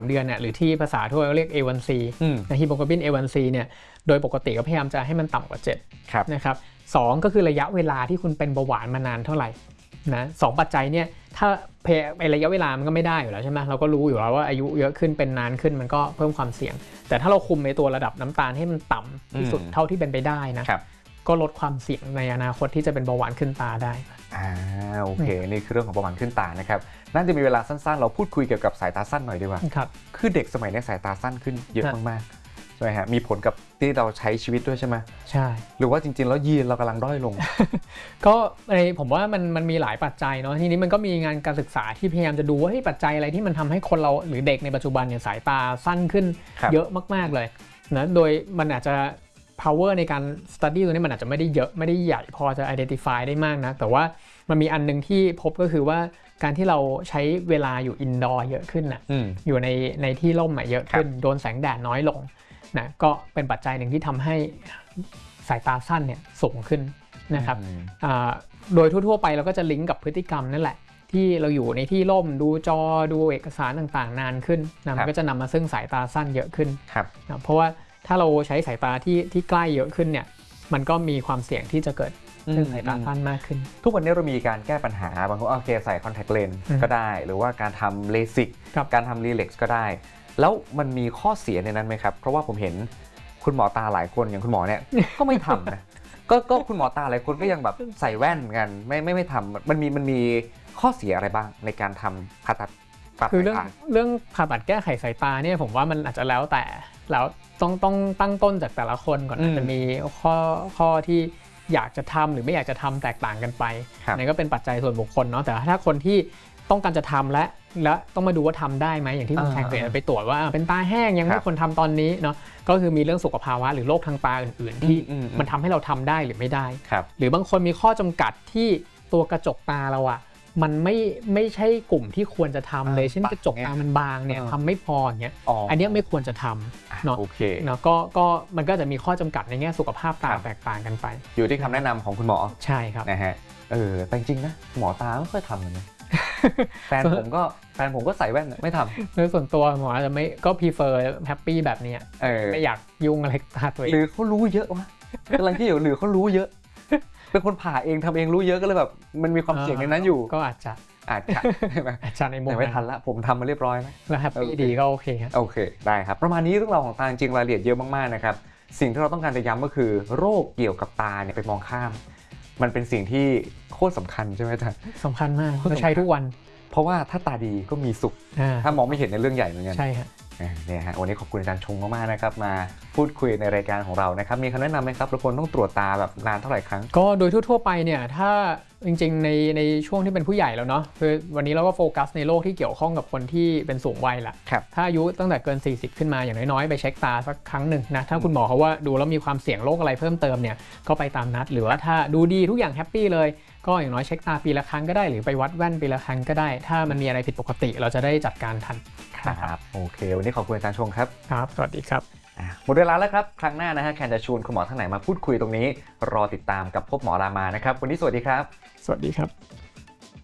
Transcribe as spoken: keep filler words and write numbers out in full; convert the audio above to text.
เดือนเนี่ยหรือที่ภาษาทั่วเรียก เอ วัน ซี นะฮีโมโกลบิน เอ วัน ซี เนี่ยโดยปกติก็พยายามจะให้มันต่ำกว่าเจ็ดนะครับสองก็คือระยะเวลาที่คุณเป็นเบาหวานมานานเท่าไหร่นะสองปัจจัยเนี่ยถ้าไประยะเวลามันก็ไม่ได้อยู่แล้วใช่ไหมเราก็รู้อยู่แล้วว่าอายุเยอะขึ้นเป็นนานขึ้นมันก็เพิ่มความเสี่ยงแต่ถ้าเราคุมในตัวระดับน้ำตาลให้มันต่ำที่สุดเท่าที่เป็นไปได้นะก็ลดความเสี่ยงในอนาคตที่จะเป็นเบาหวานขึ้นตาได้อ่าโอเคนี่คือเรื่องของเบาหวานขึ้นตานะครับน่าจะมีเวลาสั้นๆเราพูดคุยเกี่ยวกับสายตาสั้นหน่อยดีกว่าครับคือเด็กสมัยนี้สายตาสั้นขึ้นเยอะมากๆใช่ไหมฮะมีผลกับที่เราใช้ชีวิตด้วยใช่ไหมใช่หรือว่าจริงๆแล้วยีนเรากำลังด้อยลงก็ในผมว่ามันมันมีหลายปัจจัยเนาะทีนี้มันก็มีงานการศึกษาที่พยายามจะดูว่าให้ปัจจัยอะไรที่มันทำให้คนเราหรือเด็กในปัจจุบันเนี่ยสายตาสั้นขึ้นเยอะมากๆเลยนะโดยมันอาจจะ power ในการ study ตัวนี้มันอาจจะไม่ได้เยอะไม่ได้ใหญ่พอจะ identify ได้มากนะแต่ว่ามันมีอันนึงที่พบก็คือว่าการที่เราใช้เวลาอยู่ indoor เยอะขึ้นนะอยู่ในในที่ร่มเยอะขึ้นโดนแสงแดดน้อยลงนะก็เป็นปัจจัยหนึ่งที่ทำให้สายตาสั้นเนี่ยสูงขึ้นนะครับโดยทั่วๆไปเราก็จะลิงก์กับพฤติกรรมนั่นแหละที่เราอยู่ในที่ร่มดูจอดูเอกสารต่างๆนานขึ้นนะมันก็จะนำมาซึ่งสายตาสั้นเยอะขึ้นนะเพราะว่าถ้าเราใช้สายตาที่ที่ใกล้เยอะขึ้นเนี่ยมันก็มีความเสี่ยงที่จะเกิดซึ่งสายตาสั้นมากขึ้นทุกวันนี้เรามีการแก้ปัญหาบางคนโอเคใส่คอนแทคเลนส์ก็ได้หรือว่าการทำเลสิกการทำรีเล็กซ์ก็ได้แล้วมันมีข้อเสียในนั้นไหมครับเพราะว่าผมเห็นคุณหมอตาหลายคนอย่างคุณหมอเนี่ยก็ไม่ทำนะก็ก็คุณหมอตาหลายคนก็ยังแบบใส่แว่นกันไม่ไม่ไม่ทำมันมีมันมีข้อเสียอะไรบ้างในการทำผ่าตัดคือเรื่องเรื่องผ่าตัดแก้ไขสายตาเนี่ยผมว่ามันอาจจะแล้วแต่แล้วต้องต้องตั้งต้นจากแต่ละคนก่อนอาจจะมีข้อข้อที่อยากจะทำหรือไม่อยากจะทำแตกต่างกันไปนี่ก็เป็นปัจจัยส่วนบุคคลเนาะแต่ถ้าคนที่ต้องการจะทำและและต้องมาดูว่าทำได้ไหมอย่างที่คุณแข่งเคยไปตรวจว่าเป็นตาแห้งยังไม่ควรทำตอนนี้เนาะก็คือมีเรื่องสุขภาวะหรือโรคทางตาอื่นๆที่มันทำให้เราทำได้หรือไม่ได้หรือบางคนมีข้อจำกัดที่ตัวกระจกตาเราอะมันไม่ไม่ใช่กลุ่มที่ควรจะทำเลยเช่นกระจกตามันบางเนี่ยทำไม่พออย่างเงี้ยอันนี้ไม่ควรจะทำเนาะเนาะก็ก็มันก็จะมีข้อจำกัดในแง่สุขภาพตาแตกต่างกันไปอยู่ที่คำแนะนำของคุณหมอใช่ครับนะฮะเออแต่จริงนะหมอตาไม่ค่อยทำเลยนะแฟนผมก็แฟนผมก็ใส่แว่นไม่ทำโดยส่วนตัวหมอจะไม่ก็ prefer happy แบบนี้ไม่อยากยุ่งอะไรตาตัวเองหรือเขารู้เยอะวะกำลังที่อยู่หรือเขารู้เยอะเป็นคนผ่าเองทำเองรู้เยอะก็เลยแบบมันมีความเสี่ยงในนั้นอยู่ก็อาจจะอาจจะใช่ไหมอาจจะในมุมไม่ทันละผมทำมาเรียบร้อยแล้วแล้วแฮปปี้ดีก็โอเคโอเคได้ครับประมาณนี้เรื่องราวของตาจริงรายละเอียดเยอะมากๆนะครับสิ่งที่เราต้องการจะย้ำก็คือโรคเกี่ยวกับตาเนี่ยไปมองข้ามมันเป็นสิ่งที่โคตรสำคัญใช่ไหมจ๊ะสำคัญมากเราใช้ทุกวันเพราะว่าถ้าตาดีก็มีสุขถ้ามองไม่เห็นในเรื่องใหญ่เหมือนกันใช่ครับเนี่ยฮะวันนี้ขอบคุณอาจารย์ชงมากๆนะครับมาพูดคุยในรายการของเรานะครับมีคำแนะนำไหมครับเราควรต้องตรวจตาแบบนานเท่าไหร่ครั้งก็โดยทั่วๆไปเนี่ยถ้าจริงๆในในช่วงที่เป็นผู้ใหญ่แล้วเนาะคือวันนี้เราก็โฟกัสในโรคที่เกี่ยวข้องกับคนที่เป็นสูงวัยแหละถ้าอายุตั้งแต่เกินสี่สิบขึ้นมาอย่างน้อยๆไปเช็คตาสักครั้งหนึ่งนะถ้าคุณหมอเขาว่าดูแล้วมีความเสี่ยงโรคอะไรเพิ่มเติมเนี่ยก็ไปตามนัดหรือว่าถ้าดูดีทุกอย่างแฮปปี้เลยก็อย่างน้อยเช็คตาปีละครั้งก็ได้หรือไปวัดแว่นปีละครั้งก็ได้ถ้ามันมีอะไรผิดปกติเราจะได้จัดการทันครับโอเควันนี้ขอบคุณอาจารย์ชงครับครับสวัสดีครับหมดเวลาแล้วครับครั้งหน้านะฮะแคนจะชวนคุณหมอท่านไหนมาพูดคุยตรงนี้รอติดตามกับพบหมอรามานะครับวันนี้สวัสดีครับสวัสดีครับ